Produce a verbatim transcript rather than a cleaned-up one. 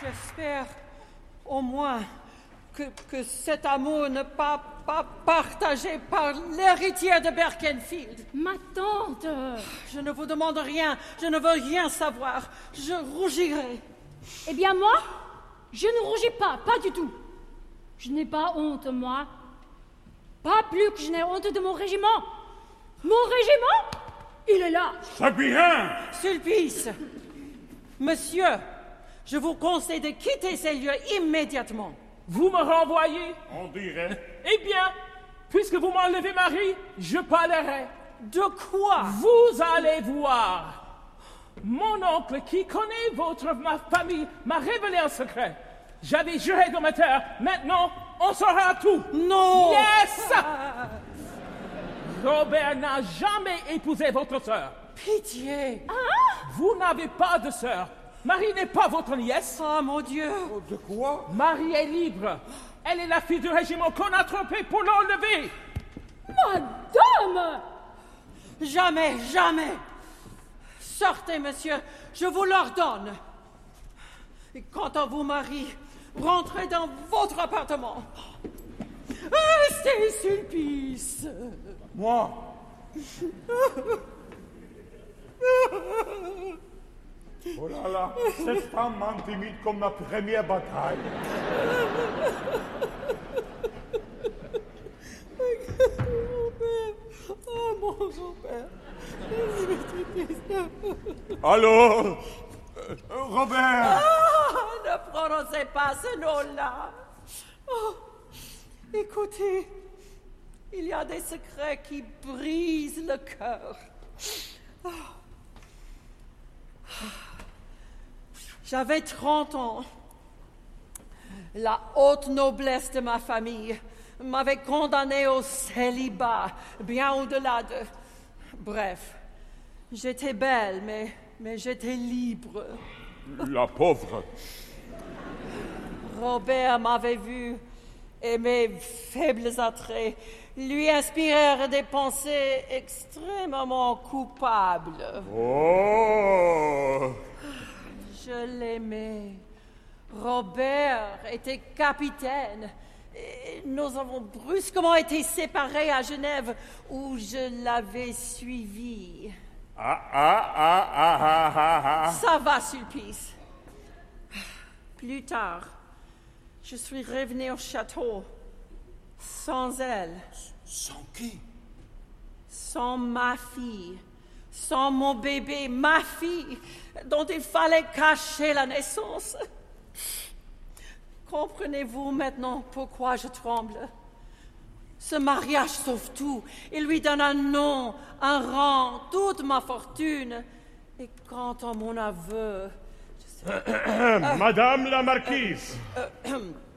J'espère au moins que, que cet amour n'est pas, pas partagé par l'héritière de Berkenfield. Ma tante! Je ne vous demande rien, je ne veux rien savoir. Je rougirai. Eh bien moi, je ne rougis pas, pas du tout. Je n'ai pas honte, moi. Pas plus que je n'ai honte de mon régiment. Mon régiment, il est là. C'est bien. Sulpice, monsieur, je vous conseille de quitter ces lieux immédiatement. Vous me renvoyez? On dirait. Eh bien, puisque vous m'enlevez Marie, je parlerai. De quoi? Vous allez voir. Mon oncle, qui connaît votre ma famille, m'a révélé un secret. J'avais juré de me taire. Maintenant, on saura tout. Non. Yes. Robert n'a jamais épousé votre sœur. Pitié. Ah? Vous n'avez pas de sœur. Marie n'est pas votre nièce. Oh, mon Dieu. Oh, de quoi? Marie est libre. Elle est la fille du régiment qu'on a trompé pour l'enlever. Madame! Jamais, jamais. Sortez, monsieur, je vous l'ordonne. Et quant à vous, Marie, rentrez dans votre appartement. Restez, Sulpice. Moi? Oh là là, cette femme m'intimide comme ma première bataille. Oh, mon grand-père. Allô? Euh, Robert? Ah, ne prononcez pas ce nom-là. Oh, écoutez, il y a des secrets qui brisent le cœur. Oh. J'avais trente ans. La haute noblesse de ma famille m'avait condamné au célibat, bien au-delà de... Bref, j'étais belle, mais, mais j'étais libre. La pauvre. Robert m'avait vu et mes faibles attraits lui inspirèrent des pensées extrêmement coupables. Oh! Je l'aimais. Robert était capitaine. Et nous avons brusquement été séparés à Genève, où je l'avais suivi. Ah, ah, ah, ah, ah, ah, ah. Ça va, Sulpice. Plus tard, je suis revenu au château, sans elle. Sans qui? Sans ma fille, sans mon bébé, ma fille, dont il fallait cacher la naissance. Comprenez-vous maintenant pourquoi je tremble? Ce mariage sauve tout. Il lui donne un nom, un rang, toute ma fortune. Et quant à mon aveu... Je sais... Madame la marquise. Euh, euh,